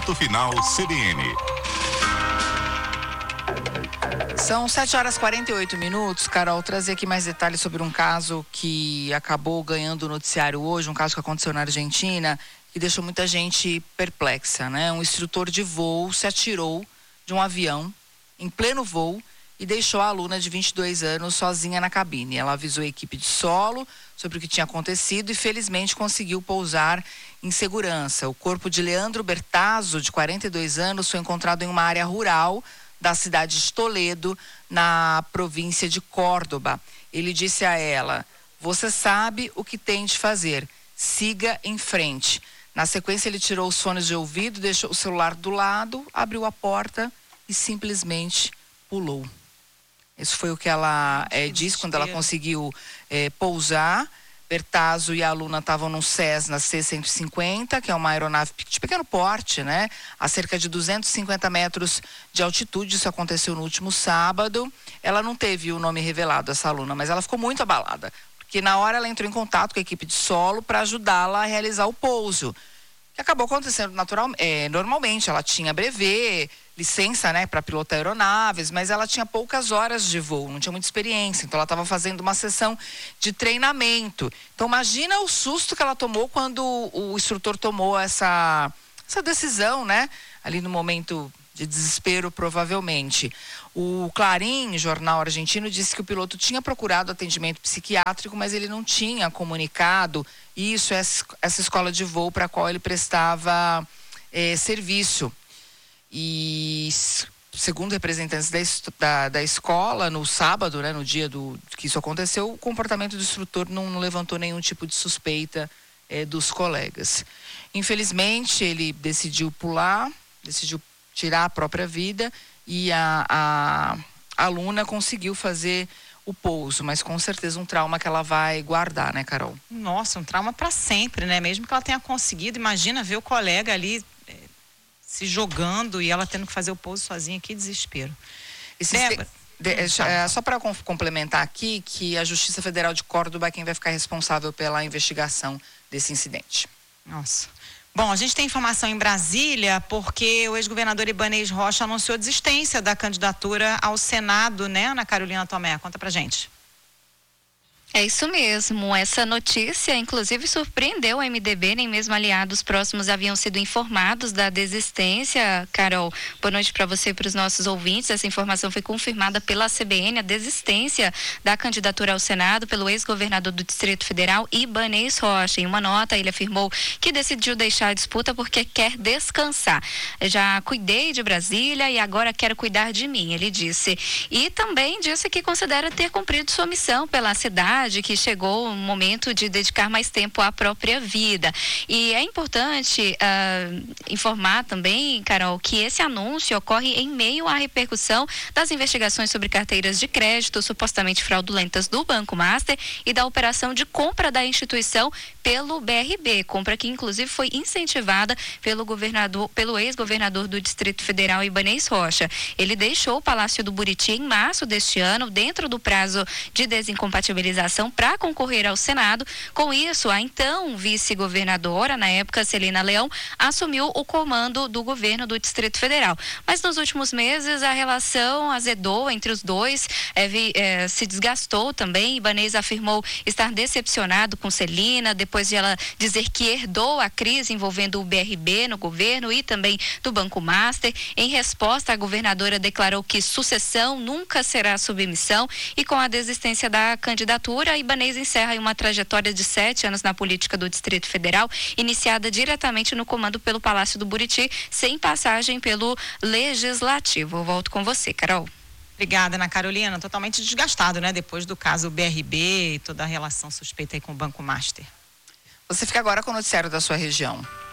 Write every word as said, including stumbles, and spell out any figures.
Ponto Final C B N. São sete horas e quarenta e oito minutos. Carol, trazer aqui mais detalhes sobre um caso que acabou ganhando o noticiário hoje, um caso que aconteceu na Argentina, que deixou muita gente perplexa, né? Um instrutor de voo se atirou de um avião em pleno voo e deixou a aluna de vinte e dois anos sozinha na cabine. Ela avisou a equipe de solo sobre o que tinha acontecido e felizmente conseguiu pousar em segurança. O corpo de Leandro Bertazzo, de quarenta e dois anos, foi encontrado em uma área rural da cidade de Toledo, na província de Córdoba. Ele disse a ela: "Você sabe o que tem de fazer, siga em frente." Na sequência, ele tirou os fones de ouvido, deixou o celular do lado, abriu a porta e simplesmente pulou. Isso foi o que ela é, disse quando ela conseguiu é, pousar. Bertazzo e a aluna estavam num Cessna C cento e cinquenta, que é uma aeronave de pequeno porte, né? A cerca de duzentos e cinquenta metros de altitude. Isso aconteceu no último sábado. Ela não teve o nome revelado, essa aluna, mas ela ficou muito abalada, porque na hora ela entrou em contato com a equipe de solo para ajudá-la a realizar o pouso, que acabou acontecendo natural, é, normalmente. Ela tinha brevet, licença, né, para pilotar aeronaves, mas ela tinha poucas horas de voo, não tinha muita experiência, então ela estava fazendo uma sessão de treinamento. Então imagina o susto que ela tomou quando o, o instrutor tomou essa, essa decisão, né, ali no momento de desespero, provavelmente. O Clarín, jornal argentino, disse que o piloto tinha procurado atendimento psiquiátrico, mas ele não tinha comunicado isso, essa escola de voo para a qual ele prestava eh, serviço. E segundo representantes da, da, da escola, no sábado, né, no dia do, que isso aconteceu, o comportamento do instrutor não, não levantou nenhum tipo de suspeita eh, dos colegas. Infelizmente, ele decidiu pular, decidiu tirar a própria vida, e a, a, a aluna conseguiu fazer o pouso, mas com certeza um trauma que ela vai guardar, né, Carol? Nossa, um trauma para sempre, né? Mesmo que ela tenha conseguido, imagina ver o colega ali é, se jogando e ela tendo que fazer o pouso sozinha, que desespero. Esse de, de, é, só para complementar aqui, que a Justiça Federal de Córdoba é quem vai ficar responsável pela investigação desse incidente. Nossa. Bom, a gente tem informação em Brasília porque o ex-governador Ibanez Rocha anunciou a desistência da candidatura ao Senado, né, Ana Carolina Tomé? Conta pra gente. É isso mesmo, essa notícia inclusive surpreendeu o M D B, nem mesmo aliados próximos haviam sido informados da desistência. Carol, boa noite para você e para os nossos ouvintes. Essa informação foi confirmada pela C B N, a desistência da candidatura ao Senado pelo ex-governador do Distrito Federal, Ibanez Rocha. Em uma nota, ele afirmou que decidiu deixar a disputa porque quer descansar. Já cuidei de Brasília e agora quero cuidar de mim, ele disse. E também disse que considera ter cumprido sua missão pela cidade, que chegou o momento de dedicar mais tempo à própria vida. E é importante uh, informar também, Carol, que esse anúncio ocorre em meio à repercussão das investigações sobre carteiras de crédito supostamente fraudulentas do Banco Master e da operação de compra da instituição pelo B R B, compra que inclusive foi incentivada pelo governador, pelo ex-governador do Distrito Federal, Ibanez Rocha. Ele deixou o Palácio do Buriti em março deste ano, dentro do prazo de desincompatibilização para concorrer ao Senado. Com isso, a então vice-governadora, na época Celina Leão, assumiu o comando do governo do Distrito Federal. Mas nos últimos meses a relação azedou entre os dois, é, é, se desgastou também. Ibanez afirmou estar decepcionado com Celina, depois de ela dizer que herdou a crise envolvendo o B R B no governo e também do Banco Master. Em resposta, a governadora declarou que sucessão nunca será submissão, e com a desistência da candidatura, a Ibanez encerra uma trajetória de sete anos na política do Distrito Federal, iniciada diretamente no comando pelo Palácio do Buriti, sem passagem pelo Legislativo. Eu volto com você, Carol. Obrigada, Ana Carolina. Totalmente desgastado, né? Depois do caso B R B e toda a relação suspeita aí com o Banco Master. Você fica agora com o noticiário da sua região.